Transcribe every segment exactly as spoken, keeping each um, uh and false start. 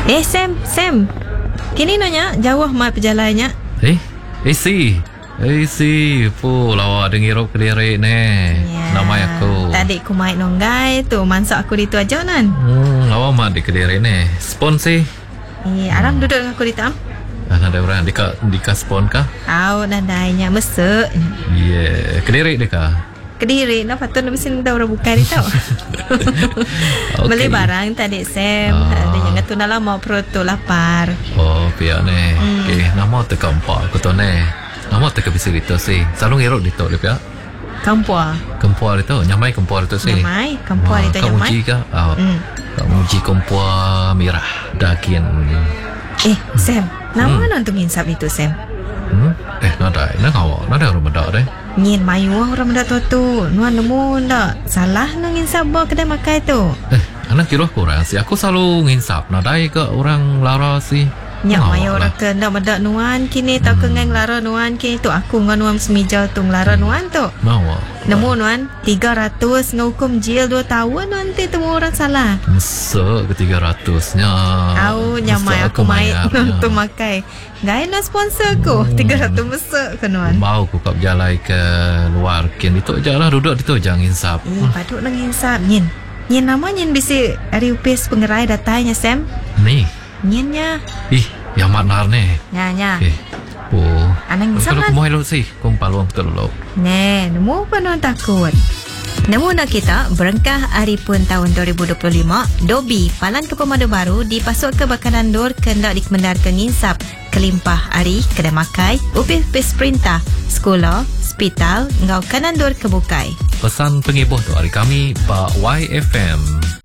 Eh Sam, Sam. Kini nanya jauh mat perjalannya. Eh, eh si. Eh si, pu lawa dengar kediri ni. Ya. Nama aku. Tadi ku mai nonggai tu mansak aku di tu aja nan. Hmm, lawa mat di kediri ni. Spon si. Eh, aram duduk dengan aku di tam. Ah, ada orang dika dika spon kah? Au nadainya mesek. Yeah, kediri deka. Kediri nak patut nak mesin dah orang buka di tau. Okay. Beli barang tadi Sam. Ah. Ada yang tu nak lama perut tu lapar. Oh, pihak ni. Hmm. Okay, nama teka empat aku tu ni. Nama teka bisa itu si. Selalu ngerok di tu dia pihak. Kampua. Kempua itu, nyamai kempua itu si. Nyamai, kampua di tu Kau nyamai. uji kah? Ah, Hmm. kau uji kempua merah daging. Eh, Sam. Nama Hmm. hmm. untuk nginsap itu Sam. Hmm? Eh, nada, nada awak, nada orang benda deh. Nyin mayu orang mendak tu tu. Nuan nemu ndak salah nang nginsap bawa kedai makan tu. Eh, anak kira kurang sih. Aku selalu nginsap. Nadai ke orang lara sih. Nyak Oh, mayu orang lah. ke ndak mendak nuan kini tak ke ngang lara nuan kini tu aku ngan nuan semija tu lara nuan tu. Mau. Nemu nuan tiga ratus ngahukum jil dua tahun nanti temu orang salah. Mesek ke tiga ratusnya. Au nyamai aku mai tu makai. Gai na sponsor ku Hmm. tiga ratus mesek ke nuan. Mau ku kap jalan ke luar kin itu aja lah duduk itu jangan insap. Eh, patut nang insap nyin. Nyin nama nyin bisi ari upis pengerai datanya Sam. Nih. Nyinnya. Ih, yang manar nih. Nya nya. Eh. Oh. Anang insap Kalau lah. aku mau sih, kau paluang terlalu. Ne, nemu apa nuan takut? Nemu nak kita berengkah hari pun tahun dua ribu dua puluh lima, Dobi Palan ke Pemadu Baru dipasuk ke Bakanan Dur kendak dikemendar ke nginsap kelimpah hari kedai makai, upis-upis perintah, sekolah, hospital, ngau kanan dur kebukai. Pesan pengibuh tu hari kami Pak Y F M.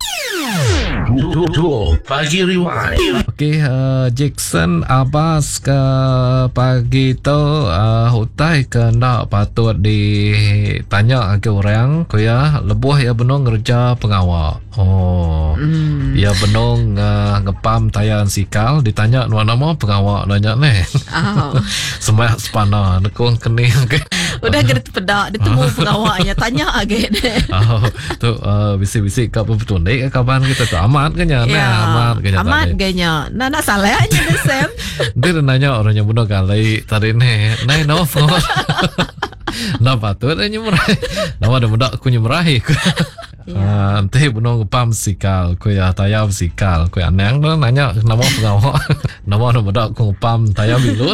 Dua pagi rewind. Okey, uh, Jackson Abbas ke pagi tu uh, hutai ke nak patut ditanya ke orang ko ya lebuh ya benong kerja pengawal. Oh. Mm. Ya benong uh, ngepam tayan sikal ditanya nama pengawal nanya ni. Oh. Sembah sepana nekung kene ke. Udah kena pedak dia temu pengawalnya tanya agak deh. Oh, tu uh, bisik-bisik kat betul ni kapan kita tu amat ke nya Ya, amat ke nya amat ganya. Nah, nak salahnya deh Sam. dia dah nanya orang yang bunuh kali tadi ni nai no phone nak patut dia nyemerahi nama ada budak aku nyemerahi ah nanti bunuh kepam sikal ku ya tayam sikal ku anang tu nanya nama pengawal nama ada budak aku kepam tayam bilut.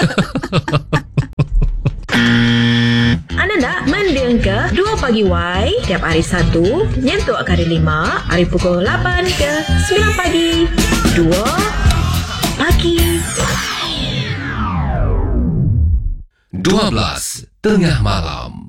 Anda nak mendengar ke dua pagi Y tiap hari Sabtu nyentuh hari lima hari pukul lapan ke sembilan pagi. Dua pagi. Dua belas tengah malam.